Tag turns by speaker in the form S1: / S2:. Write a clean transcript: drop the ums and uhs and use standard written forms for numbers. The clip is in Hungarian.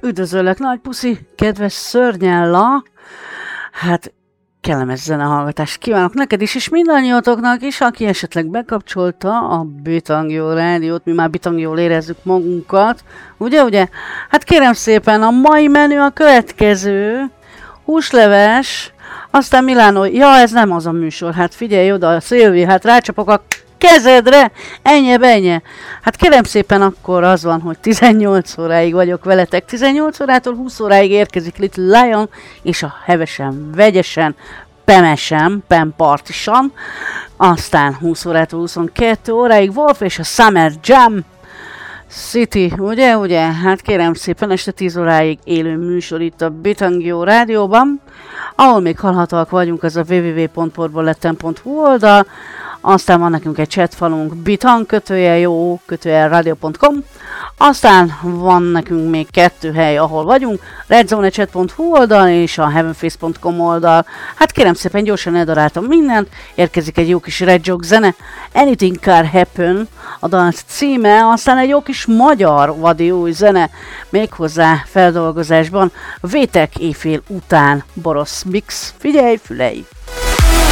S1: Üdvözöllek, nagy puszi, kedves szörnyella! Hát, kellemes zenehallgatást kívánok neked is, és mindannyiatoknak is, aki esetleg bekapcsolta a Bitangyó rádiót, mi már bitangyól érezzük magunkat, ugye? Hát kérem szépen, a mai menü a következő, húsleves, aztán Milánó, ja, ez nem az a műsor, hát figyelj oda, Szilvi, hát rácsapok a kezedre, ennyi. Hát kérem szépen, akkor az van, hogy 18 óráig vagyok veletek, 18 órától 20 óráig érkezik Little Lion, és a hevesen, vegyesen, pemesen, pempartisan, aztán 20 órától 22 óráig Wolf és a Summer Jam City, ugye? Hát kérem szépen, este 10 óráig élő műsor itt a Bitangyó rádióban, ahol még hallhatóak vagyunk, az a www.portboletten.hu oldal, aztán van nekünk egy chatfalunk bitan_radio.com, aztán van nekünk még 2 hely, ahol vagyunk, redzonechat.hu oldal és a heavenface.com oldal. Hát kérem szépen, gyorsan eldaráltam mindent, érkezik egy jó kis Red Joke zene, Anything Can Happen a dal címe, aztán egy jó kis magyar vadi új zene, méghozzá feldolgozásban, Vétek éjfél után Borosz Mix. Figyelj, fülei!